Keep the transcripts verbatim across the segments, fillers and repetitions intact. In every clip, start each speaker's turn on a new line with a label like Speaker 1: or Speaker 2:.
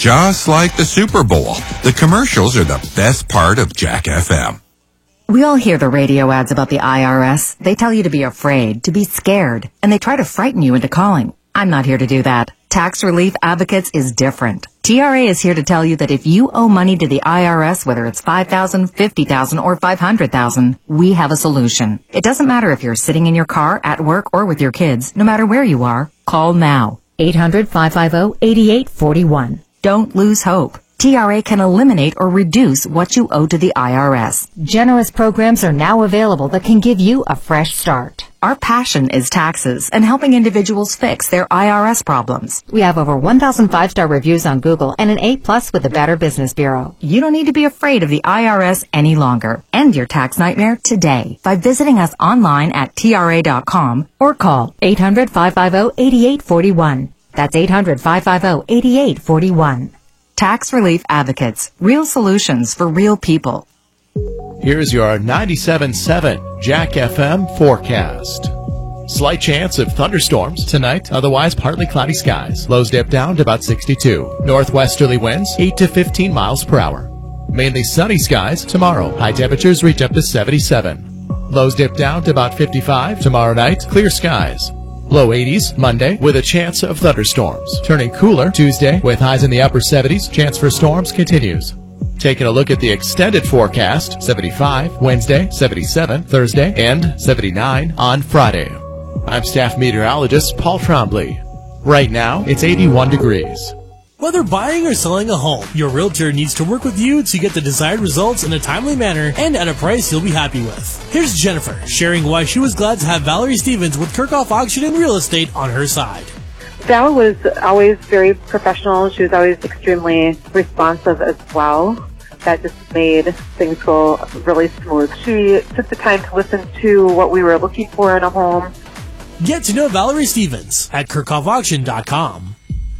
Speaker 1: Just like the Super Bowl, the commercials are the best part of Jack F M.
Speaker 2: We all hear the radio ads about the I R S. They tell you to be afraid, to be scared, and they try to frighten you into calling. I'm not here to do that. Tax Relief Advocates is different. T R A is here to tell you that if you owe money to the I R S, whether it's five thousand dollars, fifty thousand dollars, or five hundred thousand dollars, we have a solution. It doesn't matter if you're sitting in your car, at work, or with your kids. No matter where you are, call now. eight hundred, five five zero, eight eight four one. Don't lose hope. T R A can eliminate or reduce what you owe to the I R S. Generous programs are now available that can give you a fresh start. Our passion is taxes and helping individuals fix their I R S problems. We have over one thousand five-star reviews on Google and an A plus with the Better Business Bureau. You don't need to be afraid of the I R S any longer. End your tax nightmare today by visiting us online at T R A dot com or call eight hundred, five five zero, eight eight four one. That's eight hundred, five five zero, eight eight four one. Tax Relief Advocates. Real solutions for real people.
Speaker 3: Here's your ninety-seven point seven Jack F M forecast. Slight chance of thunderstorms tonight, otherwise partly cloudy skies. Lows dip down to about sixty-two. Northwesterly winds, eight to fifteen miles per hour. Mainly sunny skies tomorrow. High temperatures reach up to seventy-seven. Lows dip down to about fifty-five. Tomorrow night, clear skies. Low eighties Monday with a chance of thunderstorms. Turning cooler Tuesday with highs in the upper seventies. Chance for storms continues. Taking a look at the extended forecast, seventy-five Wednesday, seventy-seven Thursday, and seventy-nine on Friday. I'm staff meteorologist Paul Trombley. Right now, it's eighty-one degrees.
Speaker 4: Whether buying or selling a home, your realtor needs to work with you to get the desired results in a timely manner and at a price you'll be happy with. Here's Jennifer sharing why she was glad to have Valerie Stevens with Kirchhoff Auction and Real Estate on her side.
Speaker 5: Val was always very professional. She was always extremely responsive as well. That just made things go really smooth. She took the time to listen to what we were looking for in a home.
Speaker 4: Get to know Valerie Stevens at Kirchhoff Auction dot com.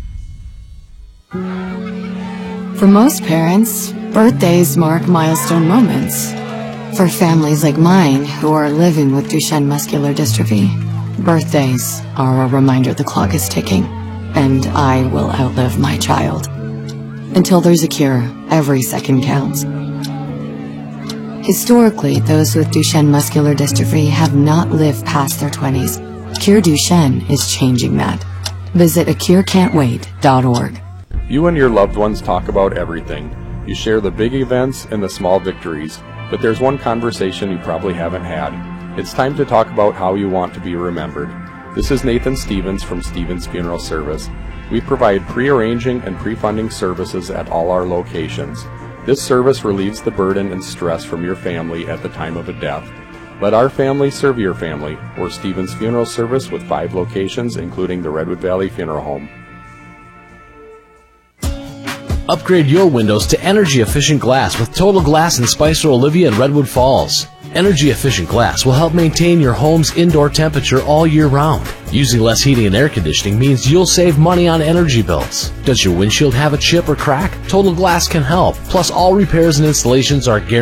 Speaker 6: For most parents, birthdays mark milestone moments. For families like mine who are living with Duchenne muscular dystrophy, birthdays are a reminder the clock is ticking, and I will outlive my child. Until there's a cure, every second counts. Historically, those with Duchenne muscular dystrophy have not lived past their twenties. Cure Duchenne is changing that. Visit a cure can't wait dot org.
Speaker 7: You and your loved ones talk about everything. You share the big events and the small victories, but there's one conversation you probably haven't had. It's time to talk about how you want to be remembered. This is Nathan Stevens from Stevens Funeral Service. We provide pre-arranging and pre-funding services at all our locations. This service relieves the burden and stress from your family at the time of a death. Let our family serve your family. We're Stevens Funeral Service with five locations, including the Redwood Valley Funeral Home.
Speaker 8: Upgrade your windows to energy-efficient glass with Total Glass in Spicer Olivia and Redwood Falls. Energy-efficient glass will help maintain your home's indoor temperature all year round. Using less heating and air conditioning means you'll save money on energy bills. Does your windshield have a chip or crack? Total Glass can help. Plus, all repairs and installations are guaranteed.